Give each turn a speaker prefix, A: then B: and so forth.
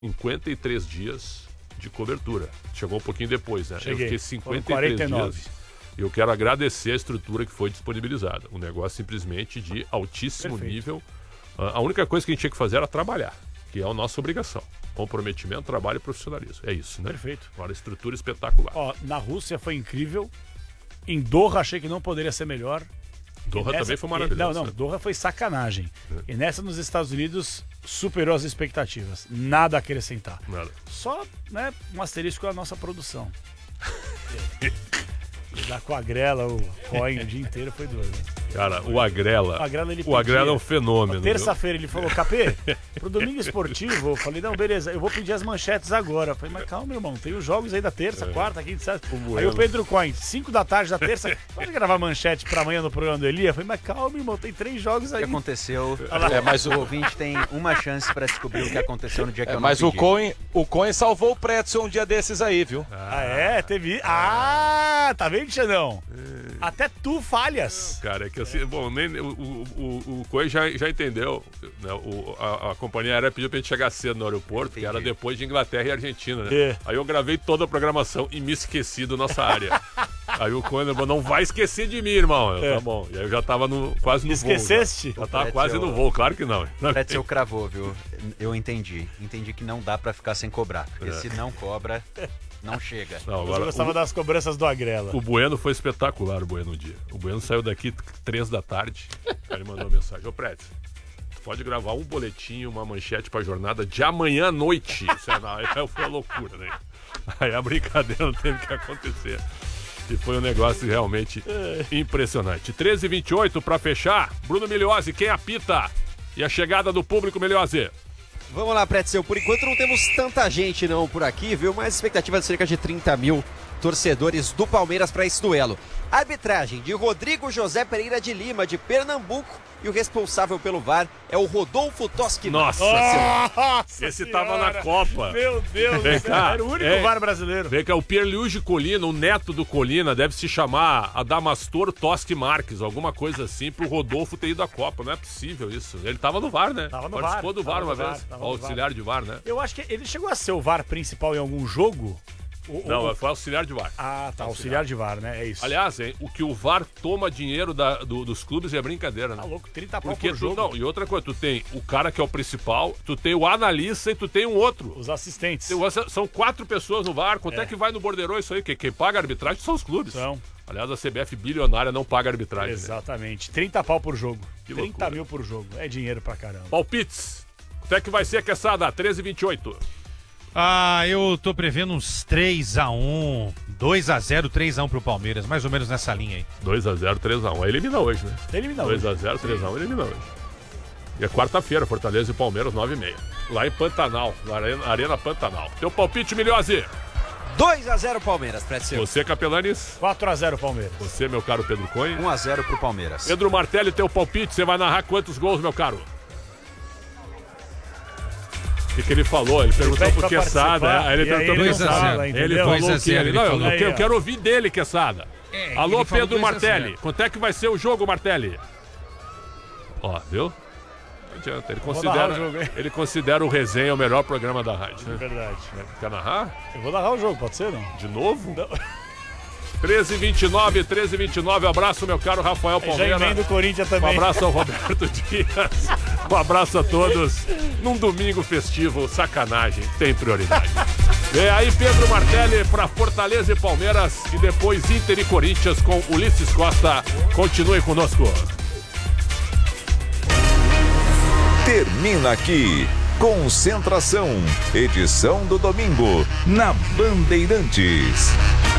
A: 53 dias de cobertura. Chegou um pouquinho depois, né?
B: Cheguei.
A: Eu fiquei 53 dias. E eu quero agradecer a estrutura que foi disponibilizada. Um negócio simplesmente de altíssimo nível. A única coisa que a gente tinha que fazer era trabalhar, que é a nossa obrigação. Comprometimento, trabalho e profissionalismo. É isso, né?
B: Perfeito.
A: Agora, estrutura espetacular.
B: Ó, na Rússia foi incrível. Em Doha achei que não poderia ser melhor.
A: Doha também foi maravilhoso.
B: Não, Doha foi sacanagem. E nessa nos Estados Unidos superou as expectativas. Nada a acrescentar.
A: Nada.
B: Só, né, um asterisco na nossa produção. Lidar com a Agrela, o Coin o dia inteiro foi doido.
A: Cara, o Agrela
B: Ele
A: o Agrela é um fenômeno.
B: Terça-feira ele falou, Capê, pro domingo esportivo, eu falei, não, beleza, eu vou pedir as manchetes agora. Eu falei, mas calma, meu irmão, tem os jogos aí da terça, quarta, quinta, sexta. Aí o Pedro Coin, 5 da tarde da terça, pode gravar manchete pra amanhã no programa do Elia? Eu falei, mas calma, irmão, tem 3 jogos aí.
C: O que aconteceu? Mas o ouvinte tem uma chance pra descobrir o que aconteceu no dia que eu não
D: mas
C: pedi.
D: o Coin salvou o Pretzel um dia desses aí, viu?
B: Teve. Tá vendo, Xandão? Até tu falhas.
A: Cara, é que assim, bom, nem, o Coelho já entendeu, né? A companhia aérea pediu pra gente chegar cedo no aeroporto, que era depois de Inglaterra e Argentina, né? Aí eu gravei toda a programação e me esqueci da nossa área. Aí o Coelho falou, não vai esquecer de mim, irmão. Tá bom. E aí eu já tava quase no voo.
B: Esqueceste?
A: Já tava quase no voo, claro que não.
C: O Pretzel cravou, viu? Eu entendi. Entendi que não dá pra ficar sem cobrar, porque se não cobra... Não chega.
A: Não, agora,
B: eu gostava das cobranças do Agrela.
A: O Bueno foi espetacular, o Bueno, no dia. O Bueno saiu daqui 3 da tarde. Aí ele mandou uma mensagem. Ô, Pretzel, tu pode gravar um boletim, uma manchete pra jornada de amanhã à noite. Aí foi uma loucura, né? Aí a brincadeira não teve que acontecer. E foi um negócio realmente impressionante. 13h28 pra fechar. Bruno Migliozzi, quem apita? E a chegada do público, Migliozzi.
E: Vamos lá, Pretzel. Por enquanto não temos tanta gente não por aqui, viu? Mas expectativa de cerca de 30 mil torcedores do Palmeiras para esse duelo. Arbitragem de Rodrigo José Pereira de Lima, de Pernambuco. E o responsável pelo VAR é o Rodolfo Toschi.
A: Nossa, esse tava na Copa.
B: Meu Deus, era o único VAR brasileiro.
A: Vem cá, o Pierluigi Colina, o neto do Colina, deve se chamar Adamastor Toschi Marques, alguma coisa assim, pro Rodolfo ter ido à Copa. Não é possível isso. Ele tava no VAR, né? Participou do VAR uma vez. Auxiliar de VAR, né?
B: Eu acho que ele chegou a ser o VAR principal em algum jogo.
A: Não, foi auxiliar de VAR.
B: Ah, tá, auxiliar de VAR, né? É isso.
A: Aliás, hein, o que o VAR toma dinheiro dos clubes é brincadeira, né?
B: Tá louco, 30 pau
A: Porque
B: por jogo.
A: Não, e outra coisa, tu tem o cara que é o principal, tu tem o analista e tu tem um outro.
B: Os assistentes.
A: São 4 pessoas no VAR. Quanto é que vai no borderô isso aí? Quem paga a arbitragem são os clubes. Aliás, a CBF bilionária não paga a arbitragem.
B: Exatamente. Né? 30 pau por jogo.
A: Que
B: 30
A: loucura.
B: mil por jogo. É dinheiro pra caramba.
A: Palpites. Quanto é que vai ser a caçada? 13h28.
F: Eu tô prevendo uns 3-1, 2-0, 3-1 pro Palmeiras, mais ou menos nessa linha aí.
A: 2-0, 3-1. Elimina hoje, né?
B: Elimina hoje.
A: 2-0, 3-1, elimina hoje. E é quarta-feira, Fortaleza e Palmeiras, 9h30. Lá em Pantanal, na Arena Pantanal. Teu palpite, Migliozzi.
E: 2-0 Palmeiras, Pretzel.
A: Você, Capelanes.
B: 4-0 Palmeiras.
A: Você, meu caro Pedro Coin.
C: 1-0 pro Palmeiras.
A: Pedro Martelli, teu palpite. Você vai narrar quantos gols, meu caro? O que ele falou? Ele perguntou pro Quesada. Aí ele perguntou pro Quesada. Ele falou o quê? Eu quero ouvir dele, Quesada. Alô, Pedro Martelli. Quanto é que vai ser o jogo, Martelli? Ó, viu? Não adianta. Ele considera o Resenha o melhor programa da rádio.
B: É verdade.
A: Quer narrar?
B: Eu vou narrar o jogo, pode ser, não?
A: De novo?
B: Não.
A: 13h29. Abraço, meu caro Rafael Palmeira.
B: Já emenda o Corinthians também.
A: Um abraço ao Roberto Dias. Um abraço a todos. Num domingo festivo, sacanagem, tem prioridade. Vem aí Pedro Martelli para Fortaleza e Palmeiras e depois Inter e Corinthians com Ulisses Costa. Continue conosco.
G: Termina aqui Concentração, edição do domingo, na Bandeirantes.